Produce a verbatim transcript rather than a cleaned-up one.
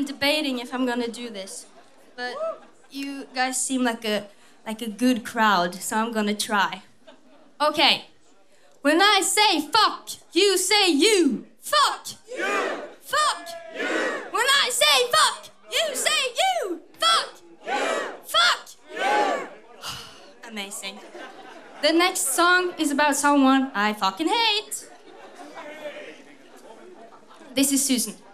been debating if I'm gonna do this, but you guys seem like a like a good crowd, so I'm gonna try. Okay. When I say fuck, you say you. Fuck. You. Fuck. You. When I say fuck, you say you. Fuck. You. Fuck. You. Amazing. The next song is about someone I fucking hate. This is Susan.